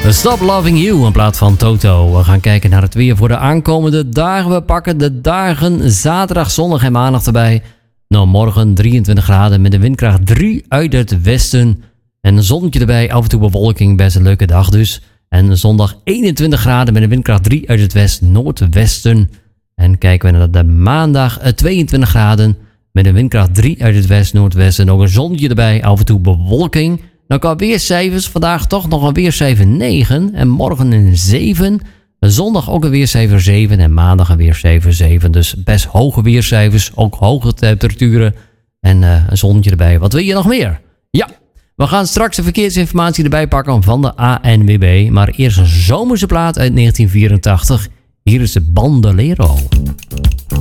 Stop Loving You in plaats van Toto. We gaan kijken naar het weer voor de aankomende dagen. We pakken de dagen zaterdag, zondag en maandag erbij. Nou, morgen 23 graden met een windkracht 3 uit het westen. En een zonnetje erbij, af en toe bewolking, best een leuke dag dus. En zondag 21 graden met een windkracht 3 uit het west-noordwesten. En kijken we naar de maandag 22 graden met een windkracht 3 uit het west-noordwesten. Ook een zonnetje erbij, af en toe bewolking. Nou, qua weercijfers, vandaag toch nog een weercijfer 9 en morgen een 7. Zondag ook een weercijfer 7 en maandag een weercijfer 7. Dus best hoge weercijfers, ook hoge temperaturen en een zonnetje erbij. Wat wil je nog meer? Ja, we gaan straks de verkeersinformatie erbij pakken van de ANWB. Maar eerst een zomerse plaat uit 1984. Hier is de Bandolero.